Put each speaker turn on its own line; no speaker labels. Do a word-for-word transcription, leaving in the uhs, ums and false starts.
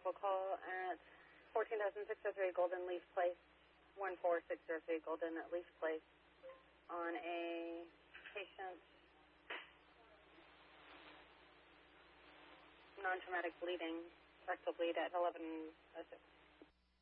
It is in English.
medical call at fourteen thousand six oh three Golden Leaf Place, one four six oh three Golden Leaf Place, on a patient non-traumatic bleeding, rectal bleed at eleven oh six.